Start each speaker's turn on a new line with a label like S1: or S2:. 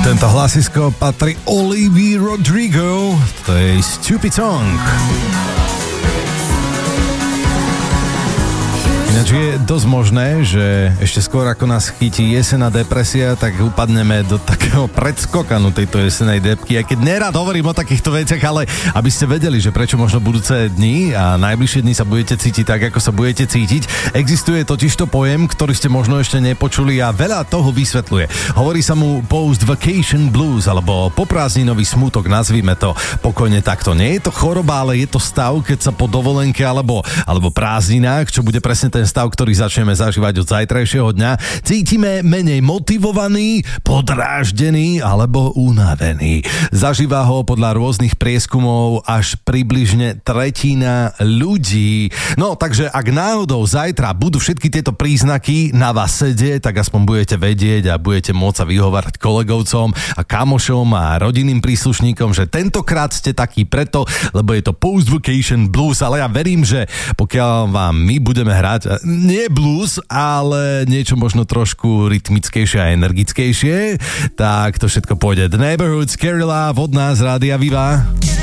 S1: Tento hlasisko patrí Olivii Rodrigo, to je Stupid Song. Ináč je dosť možné, že ešte skôr ako nás chytí jesenná depresia, tak upadneme do takého predskokanu tejto jesenej depky. Aj keď nerad hovorím o takýchto veciach, ale aby ste vedeli, že prečo možno budúce dni a najbližšie dni sa budete cítiť tak, ako sa budete cítiť. Existuje totižto pojem, ktorý ste možno ešte nepočuli a veľa toho vysvetľuje. Hovorí sa mu post-vacation blues, alebo poprázdninový smútok, nazvime to pokojne takto. Nie je to choroba, ale je to stav, keď sa po dovolenke alebo prázdninách, čo bude presne ten stav, ktorý začneme zažívať od zajtrajšieho dňa, cítime menej motivovaný, podráždený alebo unavený. Zažíva ho podľa rôznych prieskumov až približne tretina ľudí. No, takže ak náhodou zajtra budú všetky tieto príznaky na vás sedieť, tak aspoň budete vedieť a budete môcť sa vyhovárať kolegovcom a kamošom a rodinným príslušníkom, že tentokrát ste takí preto, lebo je to post-vacation blues, ale ja verím, že pokiaľ vám my budeme hrať nie blues, ale niečo možno trošku rytmickejšie a energickejšie, tak to všetko pôjde. The Neighborhood, Scary Love od nás, Rádia Viva.